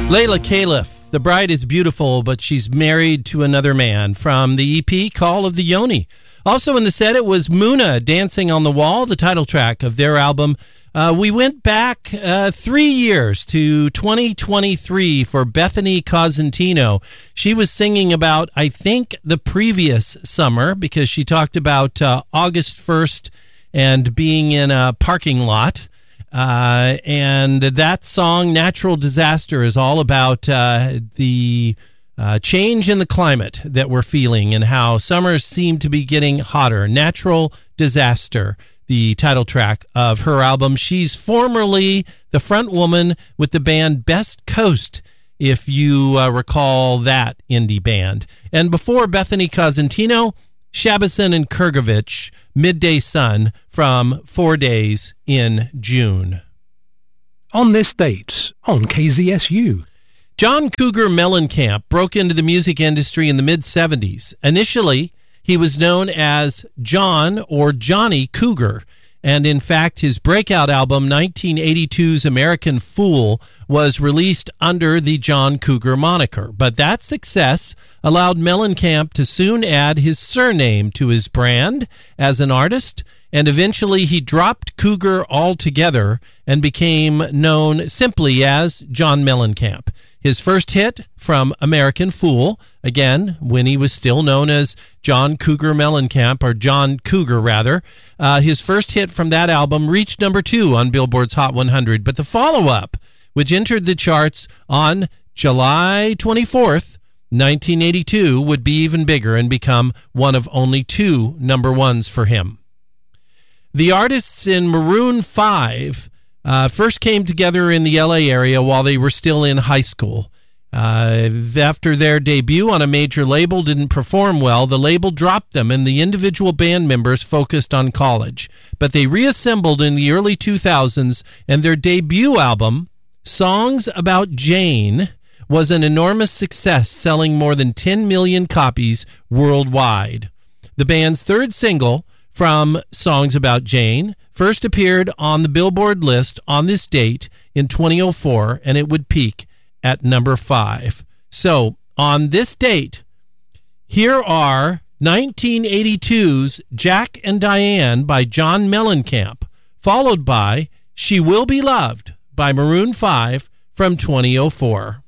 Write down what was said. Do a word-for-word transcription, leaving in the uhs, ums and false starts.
Layla Caliph, the bride is beautiful, but she's married to another man, from the E P Call of the Yoni. Also in the set, it was Muna, Dancing on the Wall, the title track of their album. Uh, we went back uh, three years to twenty twenty-three for Bethany Cosentino. She was singing about, I think, the previous summer, because she talked about uh, August first and being in a parking lot. Uh, and that song, Natural Disaster, is all about uh, the uh, change in the climate that we're feeling and how summers seem to be getting hotter. Natural Disaster, the title track of her album. She's formerly the front woman with the band Best Coast, if you uh, recall that indie band. And before Bethany Cosentino, Shabazin and Kurgovich, Midday Sun, from Four Days in June. On this date, on K Z S U. John Cougar Mellencamp broke into the music industry in the mid-seventies. Initially, he was known as John or Johnny Cougar, and in fact, his breakout album, nineteen eighty-two's American Fool, was released under the John Cougar moniker. But that success allowed Mellencamp to soon add his surname to his brand as an artist, and eventually he dropped Cougar altogether and became known simply as John Mellencamp. His first hit from American Fool, again, when he was still known as John Cougar Mellencamp, or John Cougar, rather, uh, his first hit from that album reached number two on Billboard's Hot one hundred. But the follow-up, which entered the charts on July twenty-fourth, nineteen eighty-two, would be even bigger and become one of only two number ones for him. The artists in Maroon five Uh, first came together in the L A area while they were still in high school. Uh, after their debut on a major label didn't perform well, the label dropped them and the individual band members focused on college. But they reassembled in the early two thousands, and their debut album, Songs About Jane, was an enormous success, selling more than ten million copies worldwide. The band's third single from Songs About Jane first appeared on the Billboard list on this date in twenty oh four, and it would peak at number five. So, on this date, here are nineteen eighty-two's Jack and Diane by John Mellencamp, followed by She Will Be Loved by Maroon five from twenty oh four.